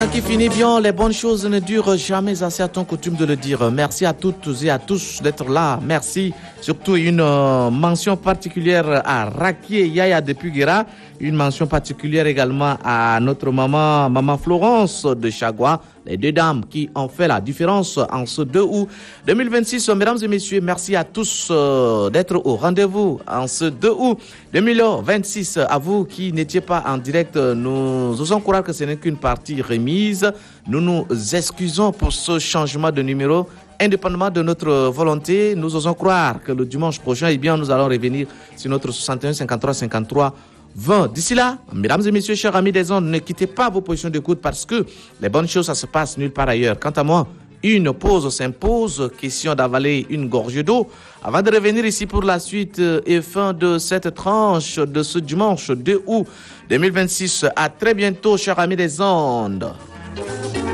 Qui finit bien, les bonnes choses ne durent jamais assez, à ton coutume de le dire. Merci à toutes et à tous d'être là. Merci. Surtout une mention particulière à Rakie Yaya depuis Guéra. Une mention particulière également à notre maman Florence de Chagua. Les deux dames qui ont fait la différence en ce 2 août 2026. Mesdames et messieurs, merci à tous d'être au rendez-vous en ce 2 août 2026. À vous qui n'étiez pas en direct, nous osons croire que ce n'est qu'une partie remise. Nous nous excusons pour ce changement de numéro. Indépendamment de notre volonté, nous osons croire que le dimanche prochain, eh bien, nous allons revenir sur notre 61 53 53 20. D'ici là, mesdames et messieurs, chers amis des ondes, ne quittez pas vos positions d'écoute parce que les bonnes choses, ça se passe nulle part ailleurs. Quant à moi, une pause s'impose, question d'avaler une gorgée d'eau avant de revenir ici pour la suite et fin de cette tranche de ce dimanche 2 août 2026. À très bientôt, chers amis des ondes.